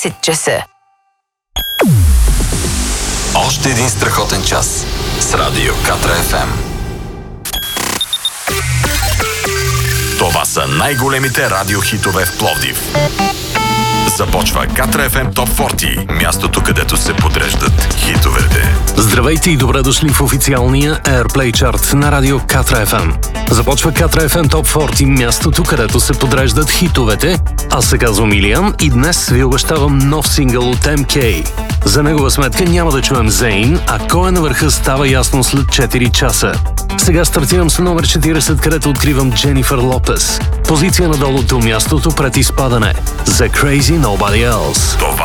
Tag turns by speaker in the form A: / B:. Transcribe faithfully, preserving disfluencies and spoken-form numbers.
A: десет часа.
B: Още един страхотен час с Радио Катра Еф Ем. Това са най-големите радиохитове в Пловдив. Започва Катра Еф Ем Топ сорок, мястото, където се подреждат хитовете.
C: Здравейте и добре дошли в официалния Airplay чарт на радио Катра Еф Ем. Започва Катра Еф Ем Топ сорок, мястото, където се подреждат хитовете. Аз се казвам Илиян и днес ви обещавам нов сингъл от Ем Кей. За негова сметка няма да чуем Зейн, а кой е на върха става ясно след четири часа. Сега стартирам с номер четиридесет, където откривам Дженифър Лопес. Позиция надолу до мястото пред изпадане. The Crazy Nobody Else.
B: Това